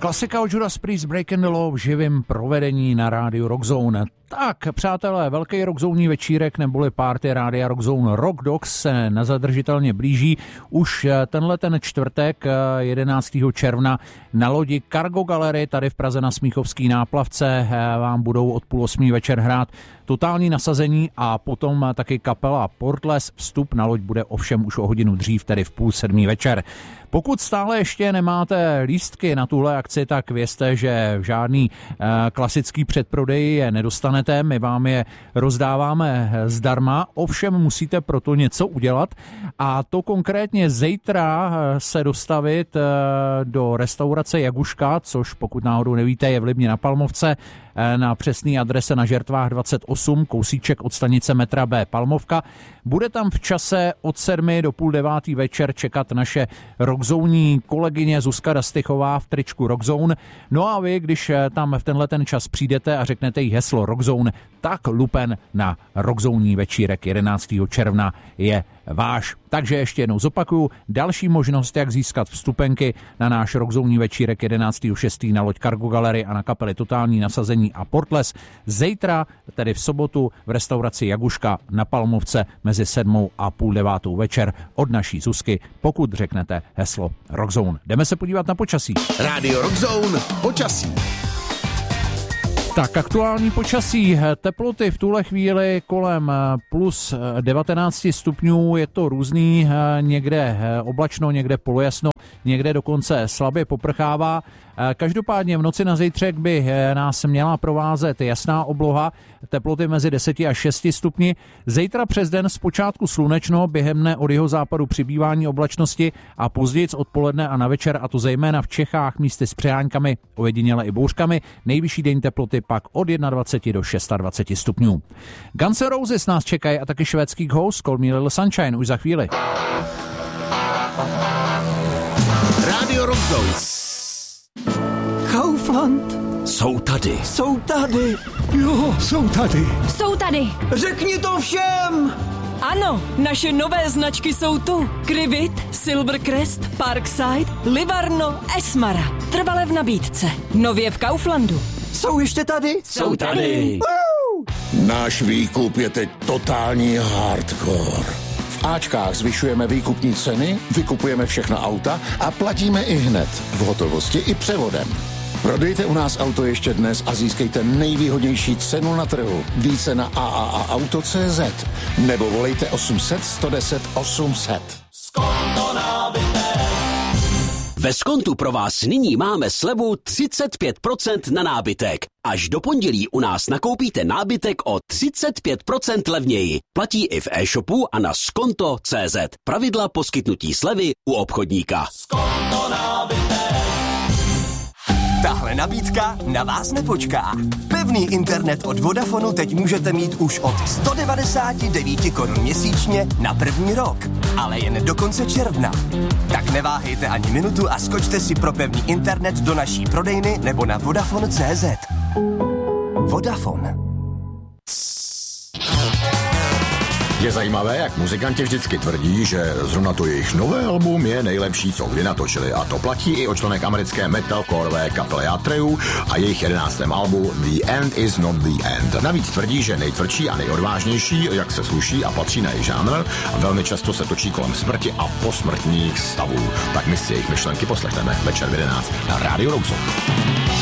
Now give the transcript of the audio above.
Klasika od Judas Priest Breaking the Law v živém provedení na rádiu Rockzone. Tak, přátelé, velký rockzónní večírek neboli party rádia Rockzone Rock Dogs se nezadržitelně blíží. Už ten čtvrtek 11. června na lodi Cargo Gallery tady v Praze na Smíchovský náplavce vám budou od 7:30 večer hrát totální nasazení a potom taky kapela Portless. Vstup na loď bude ovšem už o hodinu dřív, tedy v 6:30 večer. Pokud stále ještě nemáte lístky na tuhle akci, tak vězte, že žádný klasický předprodej je nedostanete. My vám je rozdáváme zdarma, ovšem musíte proto něco udělat a to konkrétně zítra se dostavit do restaurace Jaguška, což pokud náhodou nevíte, je v Libni na Palmovce, na přesné adrese na Žertvách 28, kousíček od stanice metra B Palmovka. Bude tam v čase od 7 do 8:30 večer čekat naše rockzónní kolegyně Zuzka Dastychová v tričku Rockzone. No a vy, když tam v tenhle ten čas přijdete a řeknete jí heslo Rockzone, tak lupen na rockzónní večírek 11. června je váš. Takže ještě jednou zopakuju, další možnost, jak získat vstupenky na náš rockzónní večírek 11.6. na loď Cargo Gallery a na kapely Totální nasazení a Portless. Zítra, tedy v sobotu, v restauraci Jaguška na Palmovce mezi 7 a 8:30 večer od naší Zuzky, pokud řeknete heslo Rockzone. Jdeme se podívat na počasí. Rádio Rockzone, počasí. Tak, aktuální počasí, teploty v tuhle chvíli kolem plus 19 stupňů, je to různý, někde oblačno, někde polojasno, někde dokonce slabě poprchává. Každopádně v noci na zítřek by nás měla provázet jasná obloha, teploty mezi 10 a 6 stupni. Zítra přes den zpočátku slunečno, během dne od jihozápadu přibývání oblačnosti a později odpoledne a na večer, a to zejména v Čechách místy s přejáňkami, ojediněle i bouřkami. Nejvyšší denní teploty pak od 21 do 26 stupňů. Guns N' Roses nás čekají a taky švédský Ghost, Call Me Little Sunshine už za chvíli. Rádio Rockzone. Kaufland. Jsou tady. Jsou tady. Jo, jsou tady. Jsou tady. Řekni to všem. Ano, naše nové značky jsou tu. Krivit, Silvercrest, Parkside, Livarno, Esmara. Trvale v nabídce. Nově v Kauflandu. Jsou ještě tady? Jsou tady. Náš výkup je teď totální hardcore. V Ačkách zvyšujeme výkupní ceny, vykupujeme všechna auta a platíme i hned, v hotovosti i převodem. Prodejte u nás auto ještě dnes a získejte nejvýhodnější cenu na trhu. Více na AAAauto.cz nebo volejte 800 110 800. Skonto nábytek. Ve Skontu pro vás nyní máme slevu 35% na nábytek. Až do pondělí u nás nakoupíte nábytek o 35% levněji. Platí i v e-shopu a na skonto.cz. Pravidla poskytnutí slevy u obchodníka. Skonto nábytek. Tahle nabídka na vás nepočká. Pevný internet od Vodafonu teď můžete mít už od 199 korun měsíčně na první rok. Ale jen do konce června. Tak neváhejte ani minutu a skočte si pro pevný internet do naší prodejny nebo na Vodafone.cz. Vodafone. Je zajímavé, jak muzikanti vždycky tvrdí, že zrovna to jejich nové album je nejlepší, co kdy natočili. A to platí i o členech americké metalcoreové kapely Atreyu a jejich 11. albu The End Is Not The End. Navíc tvrdí, že nejtvrdší a nejodvážnější, jak se sluší a patří na jejich žánr, a velmi často se točí kolem smrti a posmrtných stavů. Tak my si jejich myšlenky poslechneme večer v 11 na Rádiu Rockzone.